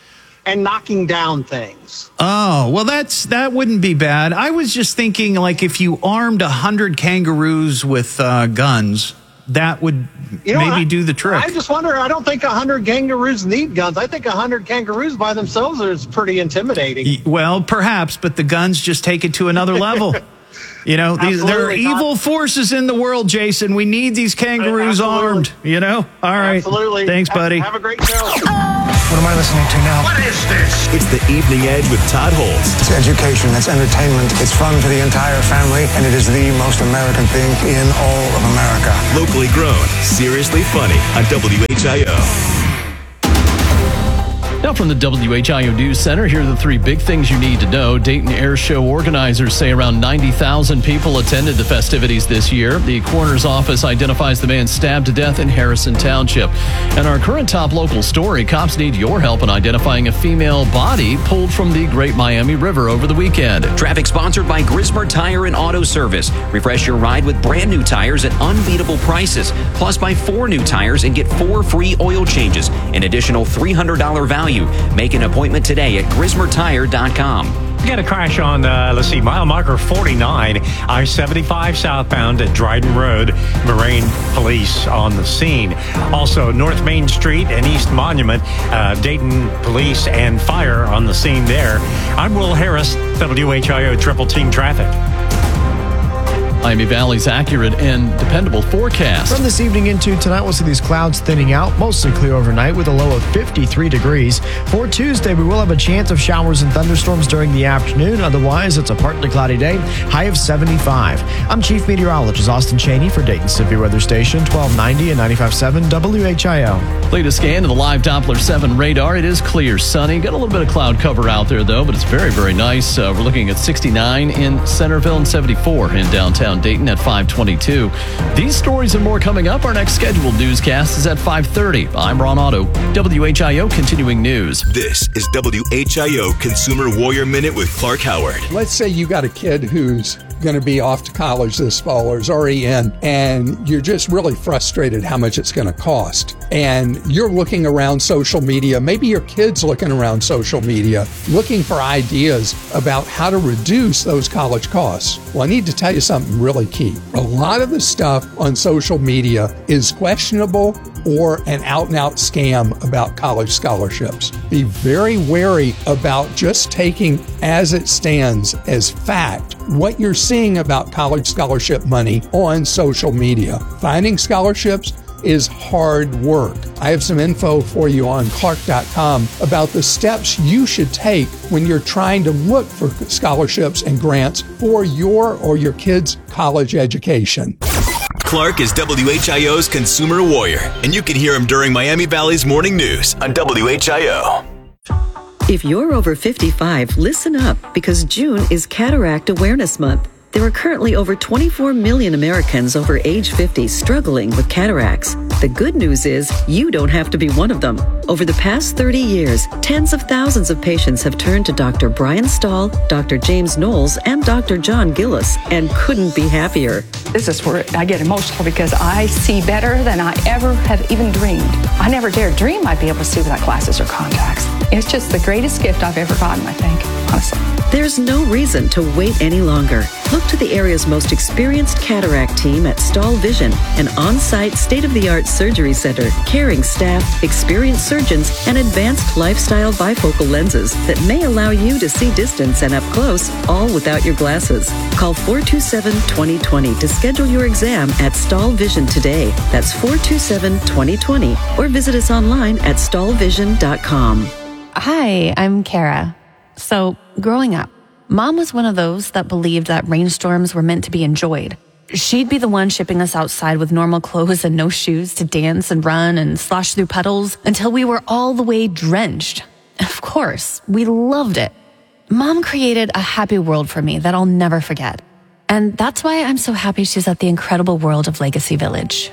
and knocking down things. Oh, well, that's that wouldn't be bad. I was just thinking, like, if you armed a hundred kangaroos with uh, guns, that would you know, maybe I, do the trick. I just wonder, I don't think a hundred kangaroos need guns. I think a hundred kangaroos by themselves is pretty intimidating. Well, perhaps, but the guns just take it to another level. You know, these, there are evil forces in the world, Jason. We need these kangaroos Absolutely. armed, you know? All right. Absolutely. Thanks, buddy. Have, have a great show. What am I listening to now? What is this? It's the Evening Edge with Todd Holtz. It's education, it's entertainment, it's fun for the entire family, and it is the most American thing in all of America. Locally grown, seriously funny on W H I O. Now from the W H I O News Center, here are the three big things you need to know. Dayton Air Show organizers say around ninety thousand people attended the festivities this year. The coroner's office identifies the man stabbed to death in Harrison Township. And our current top local story, cops need your help in identifying a female body pulled from the Great Miami River over the weekend. Traffic sponsored by Grismer Tire and Auto Service. Refresh your ride with brand new tires at unbeatable prices. Plus, buy four new tires and get four free oil changes. An additional three hundred dollars value. Make an appointment today at grismer tire dot com. We got a crash on, uh, let's see, mile marker forty-nine, I seventy-five southbound at Dryden Road. Moraine Police on the scene. Also, North Main Street and East Monument, uh, Dayton Police and Fire on the scene there. I'm Will Harris, W H I O Triple Team Traffic. Miami Valley's accurate and dependable forecast. From this evening into tonight, we'll see these clouds thinning out, mostly clear overnight with a low of fifty-three degrees. For Tuesday, we will have a chance of showers and thunderstorms during the afternoon. Otherwise, it's a partly cloudy day, high of seventy-five. I'm Chief Meteorologist Austin Cheney for Dayton Severe Weather Station, twelve ninety and ninety-five point seven W H I O. Latest scan of the live Doppler seven radar. It is clear, sunny. Got a little bit of cloud cover out there, though, but it's very, very nice. Uh, we're looking at sixty-nine in Centerville and seventy-four in downtown Dayton at five twenty-two. These stories and more coming up. Our next scheduled newscast is at five thirty. I'm Ron Otto, W H I O Continuing News. This is W H I O Consumer Warrior Minute with Clark Howard. Let's say you got a kid who's going to be off to college this fall or is already in, and you're just really frustrated how much it's going to cost. And you're looking around social media, maybe your kid's looking around social media, looking for ideas about how to reduce those college costs. Well, I need to tell you something really key. A lot of the stuff on social media is questionable or an out-and-out scam about college scholarships. Be very wary about just taking as it stands as fact what you're seeing about college scholarship money on social media. Finding scholarships is hard work. I have some info for you on clark dot com about the steps you should take when you're trying to look for scholarships and grants for your or your kids' college education. Clark is W H I O's Consumer Warrior, and you can hear him during Miami Valley's Morning News on W H I O. If you're over fifty-five, listen up, because June is Cataract Awareness Month. There are currently over twenty-four million Americans over age fifty struggling with cataracts. The good news is you don't have to be one of them. Over the past thirty years, tens of thousands of patients have turned to Doctor Brian Stahl, Doctor James Knowles, and Doctor John Gillis, and couldn't be happier. This is where I get emotional because I see better than I ever have even dreamed. I never dared dream I'd be able to see without glasses or contacts. It's just the greatest gift I've ever gotten, I think, honestly. There's no reason to wait any longer. Look to the area's most experienced cataract team at Stahl Vision, an on-site state-of-the-art surgery center, caring staff, experienced surgeons, and advanced lifestyle bifocal lenses that may allow you to see distance and up close, all without your glasses. Call four two seven, two zero two zero to schedule your exam at Stahl Vision today. That's four two seven, two zero two zero, or visit us online at stahl vision dot com. Hi, I'm Kara. So, growing up, Mom was one of those that believed that rainstorms were meant to be enjoyed. She'd be the one shipping us outside with normal clothes and no shoes to dance and run and slosh through puddles until we were all the way drenched. Of course, we loved it. Mom created a happy world for me that I'll never forget. And that's why I'm so happy she's at the incredible world of Legacy Village.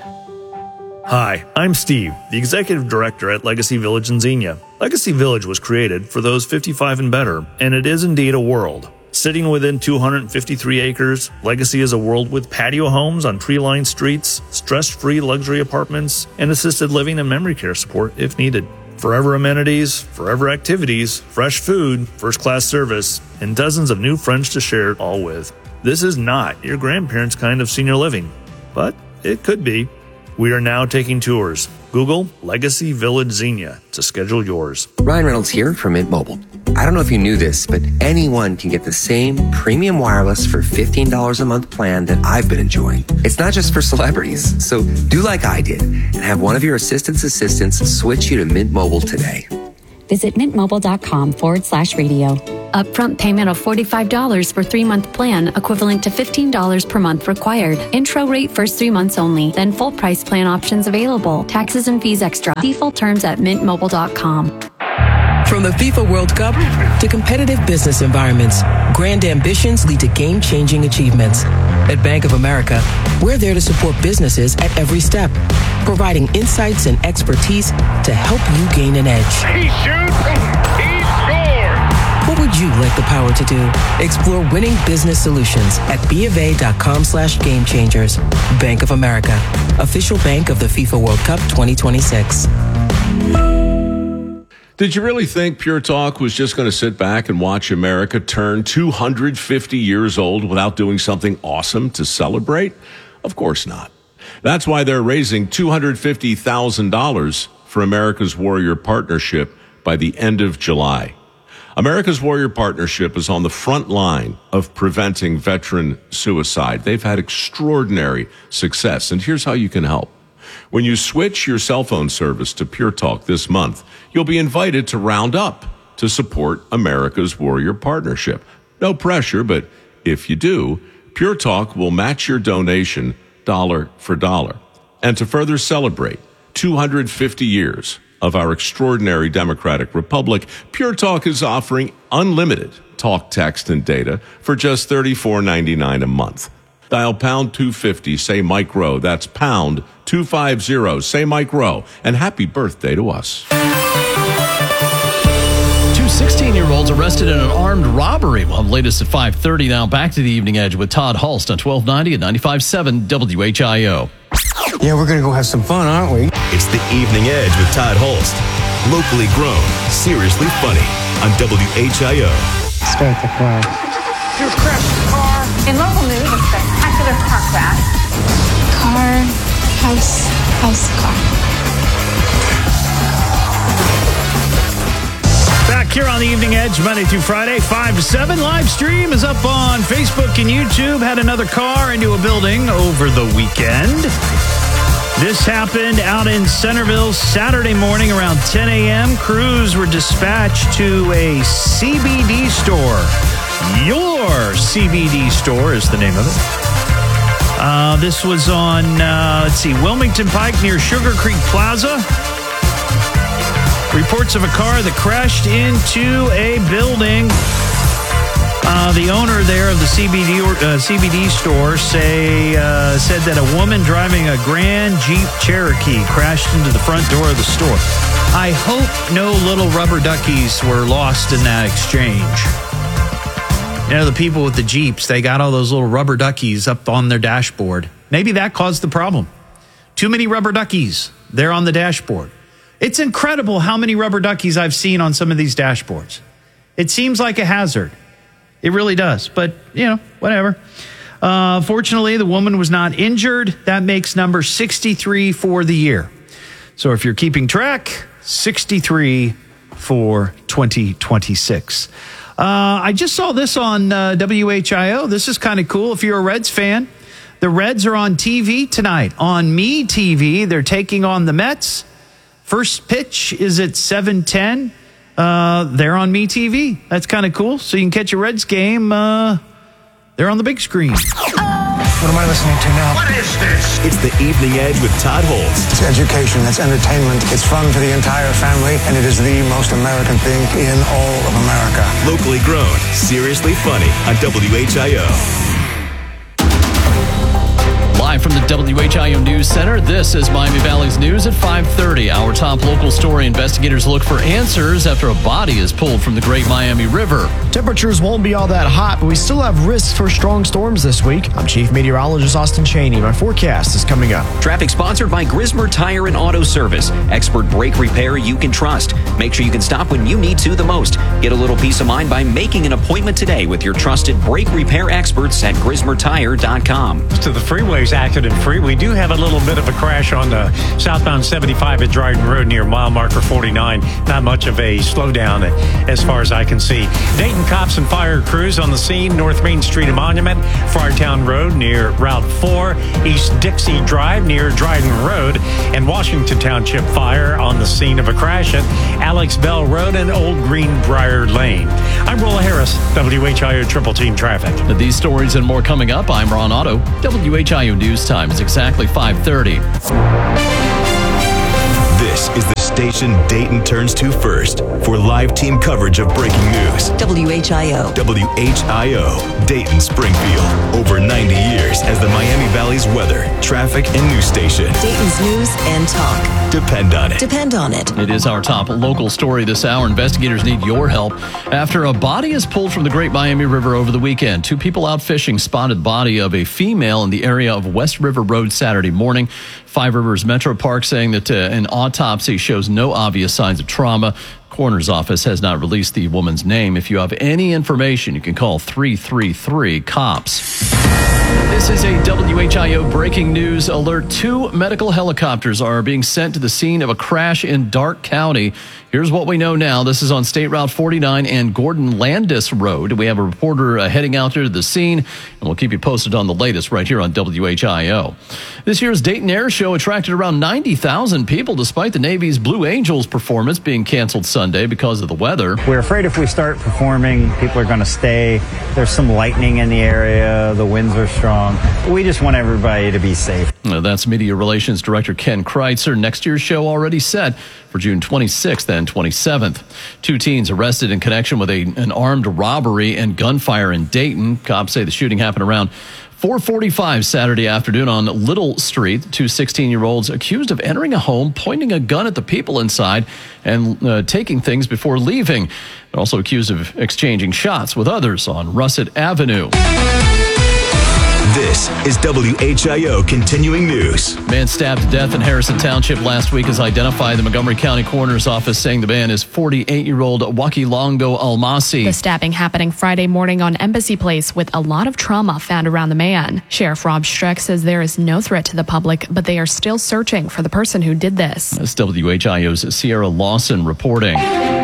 Hi, I'm Steve, the Executive Director at Legacy Village in Xenia. Legacy Village was created for those fifty-five and better, and it is indeed a world. Sitting within two hundred fifty-three acres, Legacy is a world with patio homes on tree-lined streets, stress-free luxury apartments, and assisted living and memory care support if needed. Forever amenities, forever activities, fresh food, first-class service, and dozens of new friends to share it all with. This is not your grandparents' kind of senior living, but it could be. We are now taking tours. Google Legacy Village Xenia to schedule yours. Ryan Reynolds here from Mint Mobile. I don't know if you knew this, but anyone can get the same premium wireless for fifteen dollars a month plan that I've been enjoying. It's not just for celebrities, so do like I did and have one of your assistant's assistants switch you to Mint Mobile today. Visit mintmobile.com forward slash radio. Upfront payment of forty-five dollars for three-month plan, equivalent to fifteen dollars per month required. Intro rate first three months only, then full price plan options available. Taxes and fees extra. See full terms at mint mobile dot com. From the FIFA World Cup to competitive business environments, grand ambitions lead to game-changing achievements. At Bank of America, we're there to support businesses at every step, providing insights and expertise to help you gain an edge. He shoots, he scores! What would you like the power to do? Explore winning business solutions at bofa.com slash game changers. Bank of America, official bank of the FIFA World Cup twenty twenty-six. Did you really think Pure Talk was just going to sit back and watch America turn two hundred fifty years old without doing something awesome to celebrate? Of course not. That's why they're raising two hundred fifty thousand dollars for America's Warrior Partnership by the end of July. America's Warrior Partnership is on the front line of preventing veteran suicide. They've had extraordinary success, and here's how you can help. When you switch your cell phone service to Pure Talk this month, you'll be invited to round up to support America's Warrior Partnership. No pressure, but if you do, Pure Talk will match your donation dollar for dollar. And to further celebrate two hundred fifty years of our extraordinary democratic republic, Pure Talk is offering unlimited talk, text, and data for just thirty-four ninety-nine a month. Dial pound two fifty, say Mike Rowe. That's pound two fifty, say Mike Rowe. And happy birthday to us. Two sixteen-year-olds arrested in an armed robbery. Well, latest at five thirty now. Back to the Evening Edge with Todd Hulst on twelve ninety and ninety-five point seven W H I O. Yeah, we're going to go have some fun, aren't we? It's the Evening Edge with Todd Hulst. Locally grown, seriously funny on W H I O. Start the car. You crashed the car. In local news, a spectacular car crash. Car, house, house, car. Back here on the Evening Edge, Monday through Friday, five to seven. Live stream is up on Facebook and YouTube. Had another car into a building over the weekend. This happened out in Centerville Saturday morning around ten a.m. Crews were dispatched to a C B D store. Your C B D store is the name of it. Uh, this was on, uh, let's see, Wilmington Pike near Sugar Creek Plaza. Reports of a car that crashed into a building. Uh, the owner there of the C B D uh, C B D store say uh, said that a woman driving a Grand Jeep Cherokee crashed into the front door of the store. I hope no little rubber duckies were lost in that exchange. You know, the people with the Jeeps, they got all those little rubber duckies up on their dashboard. Maybe that caused the problem. Too many rubber duckies there on the dashboard. It's incredible how many rubber duckies I've seen on some of these dashboards. It seems like a hazard. It really does. But, you know, whatever. Uh, fortunately, the woman was not injured. That makes number sixty-three for the year. So if you're keeping track, sixty-three for twenty twenty-six. Uh, I just saw this on uh, W H I O. This is kind of cool. If you're a Reds fan, the Reds are on T V tonight. On Me T V, they're taking on the Mets. First pitch is at seven ten. Uh, they're on Me T V. That's kind of cool. So you can catch a Reds game. Uh, they're on the big screen. What am I listening to now? What is this? It's the Evening Edge with Todd Hulst. It's education, it's entertainment, it's fun for the entire family, and it is the most American thing in all of America. Locally grown, seriously funny on W H I O. Live from the W H I O News Center, this is Miami Valley's News at five thirty. Our top local story: investigators look for answers after a body is pulled from the Great Miami River. Temperatures won't be all that hot, but we still have risks for strong storms this week. I'm Chief Meteorologist Austin Cheney. My forecast is coming up. Traffic sponsored by Grismer Tire and Auto Service. Expert brake repair you can trust. Make sure you can stop when you need to the most. Get a little peace of mind by making an appointment today with your trusted brake repair experts at grismer tire dot com. To the freeways active and free, we do have a little bit of a crash on the southbound seventy-five at Dryden Road near mile marker forty-nine. Not much of a slowdown as far as I can see. Dayton cops and fire crews on the scene, North Main Street and Monument, Friartown Road near Route four, East Dixie Drive near Dryden Road, and Washington Township Fire on the scene of a crash at Alex Bell Road and Old Greenbrier Lane. I'm Rolla Harris, W H I O Triple Team Traffic. These stories and more coming up. I'm Ron Otto. W H I O News Time is exactly five thirty. This is the station Dayton turns to first for live team coverage of breaking news. W H I O. W H I O, Dayton Springfield. Over ninety years as the Miami Valley's weather, traffic, and news station. Dayton's news and talk. Depend on it. Depend on it. It is our top local story this hour. Investigators need your help after a body is pulled from the Great Miami River over the weekend. Two people out fishing spotted body of a female in the area of West River Road Saturday morning. Five Rivers Metro Park saying that uh, an autopsy shows no obvious signs of trauma. Coroner's office has not released the woman's name. If you have any information, you can call three three three COPS. This is a W H I O breaking news alert. Two medical helicopters are being sent to the scene of a crash in Darke County. Here's what we know now. This is on State Route forty-nine and Gordon Landis Road. We have a reporter uh, heading out there to the scene, and we'll keep you posted on the latest right here on W H I O. This year's Dayton Air Show attracted around ninety thousand people despite the Navy's Blue Angels performance being canceled Sunday because of the weather. We're afraid if we start performing, people are going to stay. There's some lightning in the area. The winds are strong. We just want everybody to be safe. Uh, that's Media Relations Director Ken Kreitzer. Next year's show already set for June twenty-sixth and twenty-seventh. Two teens arrested in connection with a, an armed robbery and gunfire in Dayton. Cops say the shooting happened around four forty-five Saturday afternoon on Little Street. Two sixteen-year-olds accused of entering a home, pointing a gun at the people inside, and uh, taking things before leaving. They're also accused of exchanging shots with others on Russet Avenue. This is W H I O Continuing News. Man stabbed to death in Harrison Township last week is identified. The Montgomery County Coroner's Office saying the man is forty-eight-year-old Wakilongo Almasi. The stabbing happening Friday morning on Embassy Place with a lot of trauma found around the man. Sheriff Rob Streck says there is no threat to the public, but they are still searching for the person who did this. That's W H I O's Sierra Lawson reporting.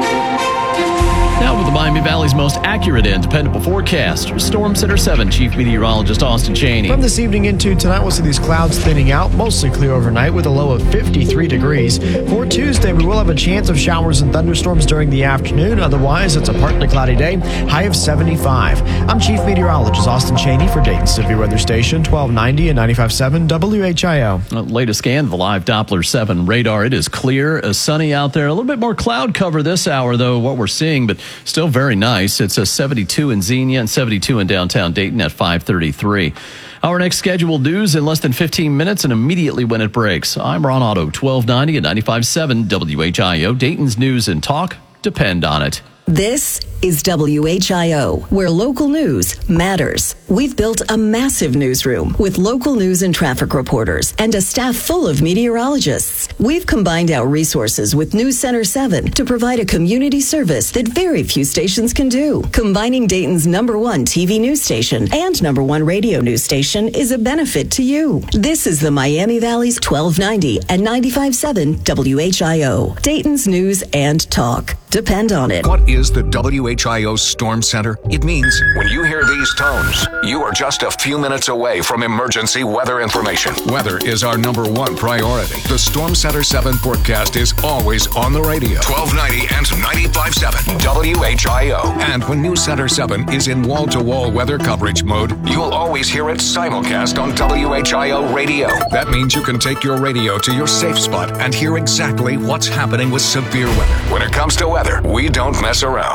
Now with the Miami Valley's most accurate and dependable forecast, Storm Center seven Chief Meteorologist Austin Cheney. From this evening into tonight, we'll see these clouds thinning out, mostly clear overnight with a low of fifty-three degrees. For Tuesday, we will have a chance of showers and thunderstorms during the afternoon. Otherwise, it's a partly cloudy day, high of seventy-five. I'm Chief Meteorologist Austin Cheney for Dayton Severe Weather Station, twelve ninety and ninety-five point seven W H I O. Uh, latest scan of the live Doppler seven radar. It is clear, uh, sunny out there. A little bit more cloud cover this hour, though, what we're seeing, but still very nice. It's a seventy-two in Xenia and seventy-two in downtown Dayton at five thirty-three. Our next scheduled news in less than fifteen minutes and immediately when it breaks. I'm Ron Otto, twelve ninety and ninety-five point seven W H I O. Dayton's news and talk. Depend on it. This is W H I O, where local news matters. We've built a massive newsroom with local news and traffic reporters and a staff full of meteorologists. We've combined our resources with News Center seven to provide a community service that very few stations can do. Combining Dayton's number one T V news station and number one radio news station is a benefit to you. This is the Miami Valley's twelve ninety and ninety-five point seven W H I O, Dayton's news and talk. Depend on it. What is the W H I O Storm Center? It means when you hear these tones, you are just a few minutes away from emergency weather information. Weather is our number one priority. The Storm Center seven forecast is always on the radio. twelve ninety and ninety-five point seven W H I O. And when News Center seven is in wall-to-wall weather coverage mode, you'll always hear it simulcast on W H I O radio. That means you can take your radio to your safe spot and hear exactly what's happening with severe weather. When it comes to weather, we don't mess around.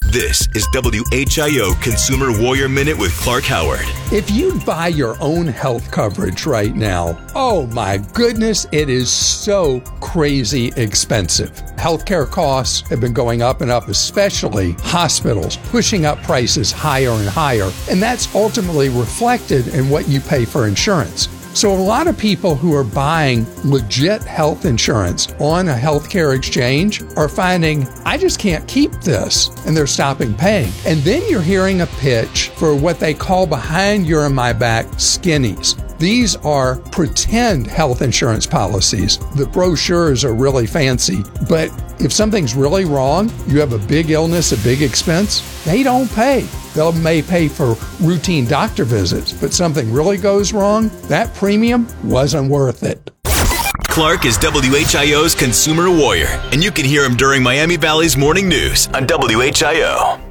This is W H I O Consumer Warrior Minute with Clark Howard. If you buy your own health coverage right now, oh my goodness, it is so crazy expensive. Healthcare costs have been going up and up, especially hospitals, pushing up prices higher and higher. And that's ultimately reflected in what you pay for insurance. So a lot of people who are buying legit health insurance on a healthcare exchange are finding, I just can't keep this, and they're stopping paying. And then you're hearing a pitch for what they call behind your and my back skinnies. These are pretend health insurance policies. The brochures are really fancy, but if something's really wrong, you have a big illness, a big expense, they don't pay. They may pay for routine doctor visits, but something really goes wrong, that premium wasn't worth it. Clark is W H I O's Consumer Warrior, and you can hear him during Miami Valley's Morning News on W H I O.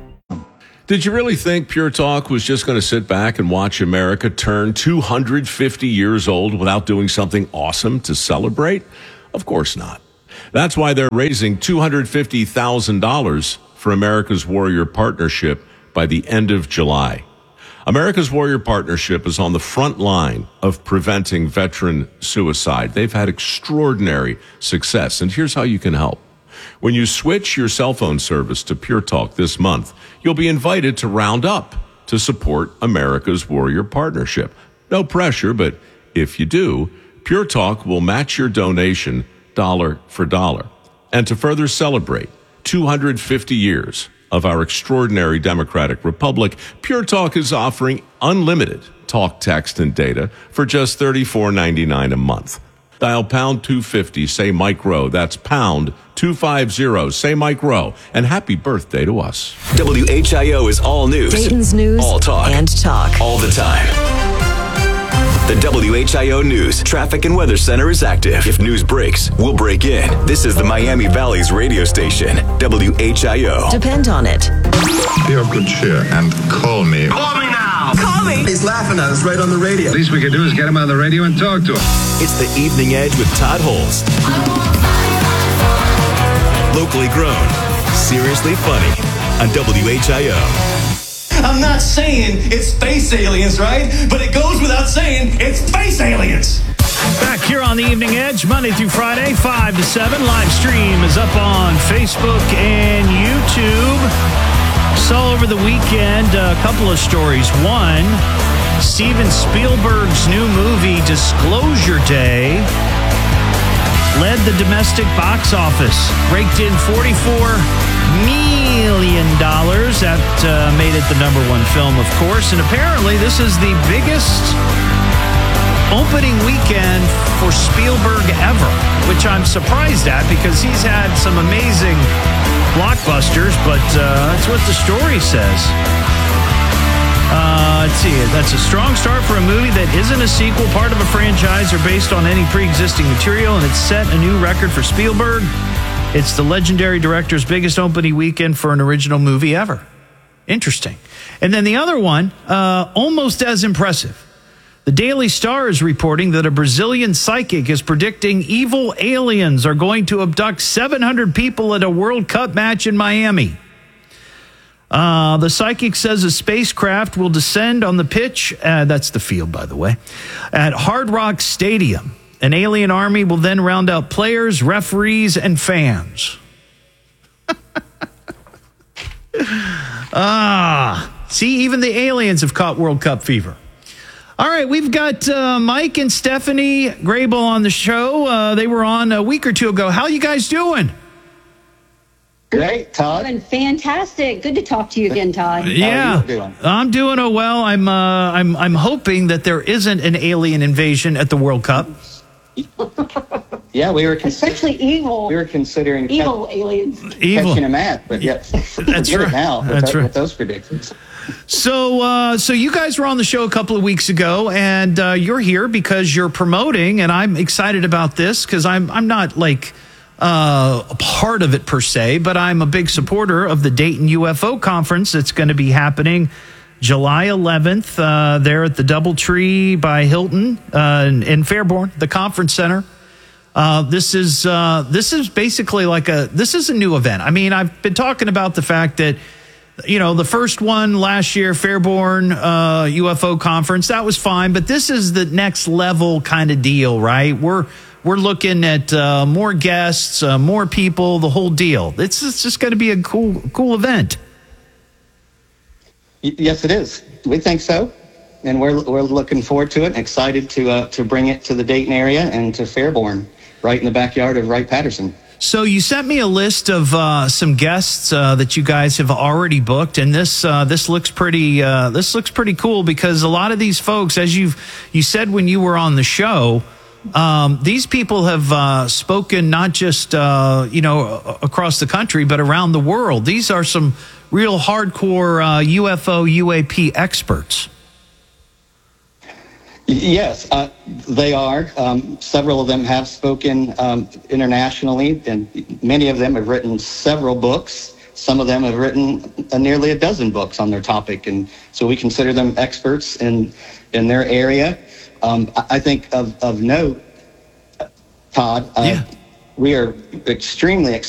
Did you really think Pure Talk was just going to sit back and watch America turn two hundred fifty years old without doing something awesome to celebrate? Of course not. That's why they're raising two hundred fifty thousand dollars for America's Warrior Partnership by the end of July. America's Warrior Partnership is on the front line of preventing veteran suicide. They've had extraordinary success, and here's how you can help. When you switch your cell phone service to Pure Talk this month, you'll be invited to round up to support America's Warrior Partnership. No pressure, but if you do, Pure Talk will match your donation dollar for dollar. And to further celebrate two hundred fifty years of our extraordinary democratic republic, Pure Talk is offering unlimited talk, text, and data for just thirty-four ninety-nine a month. Dial pound two fifty, say Mike Rowe. That's pound two fifty, say Mike Rowe. And happy birthday to us. W H I O is all news. Dayton's news all talk. and talk. All the time. The W H I O News Traffic and Weather Center is active. If news breaks, we'll break in. This is the Miami Valley's radio station, W H I O. Depend on it. Be of good cheer and call me. Call me now! Call me! He's laughing at us right on the radio. Least we could do is get him on the radio and talk to him. It's the Evening Edge with Todd Holes. Locally grown, seriously funny on W H I O. I'm not saying it's space aliens, right? But it goes without saying it's space aliens. Back here on the Evening Edge, Monday through Friday, five to seven. Live stream is up on Facebook and YouTube. Saw over the weekend a couple of stories. One, Steven Spielberg's new movie, Disclosure Day, led the domestic box office, raked in forty-four million dollars. That uh, made it the number one film, of course. And apparently this is the biggest opening weekend for Spielberg ever, which I'm surprised at because he's had some amazing blockbusters, but uh, that's what the story says. Uh, let's see. That's a strong start for a movie that isn't a sequel, part of a franchise, or based on any pre-existing material, and it's set a new record for Spielberg. It's the legendary director's biggest opening weekend for an original movie ever. Interesting. And then the other one, uh, almost as impressive. The Daily Star is reporting that a Brazilian psychic is predicting evil aliens are going to abduct seven hundred people at a World Cup match in Miami. Uh, the psychic says a spacecraft will descend on the pitch, uh, that's the field, by the way, at Hard Rock Stadium. An alien army will then round out players, referees, and fans. ah, see, even the aliens have caught World Cup fever. All right, we've got uh, Mike and Stephanie Grable on the show. Uh, they were on a week or two ago. How you guys doing? Great, Todd. Doing fantastic. Good to talk to you again, Todd. Yeah, doing? I'm doing oh well. I'm uh, I'm I'm hoping that there isn't an alien invasion at the World Cup. Yeah, we were cons- especially evil. We were considering evil catch- aliens evil. catching them at, but yes, that's right. Now with, that's that, right. with those predictions. So, uh, so you guys were on the show a couple of weeks ago, and uh, you're here because you're promoting, and I'm excited about this because I'm I'm not like uh, a part of it per se, but I'm a big supporter of the Dayton U F O conference that's going to be happening July eleventh uh, there at the Doubletree by Hilton uh, in, in Fairborn, the conference center. Uh, this is uh, this is basically like a this is a new event. I mean, I've been talking about the fact that you know, the first one last year, Fairborn uh, U F O conference, that was fine. But this is the next level kind of deal, right? We're we're looking at uh, more guests, uh, more people, the whole deal. It's, it's just going to be a cool cool event. Y- Yes, it is. We think so. And we're we're looking forward to it and excited to uh, to bring it to the Dayton area and to Fairborn, right in the backyard of Wright-Patterson. So you sent me a list of uh, some guests uh, that you guys have already booked, and this uh, this looks pretty uh, this looks pretty cool because a lot of these folks, as you you said when you were on the show, um, these people have uh, spoken not just uh, you know across the country but around the world. These are some real hardcore uh, U F O U A P experts. Yes, uh, they are. Um, several of them have spoken um, internationally, and many of them have written several books. Some of them have written uh, nearly a dozen books on their topic, and so we consider them experts in in their area. Um, I I think of, of note, Todd, uh, Yeah. we are extremely excited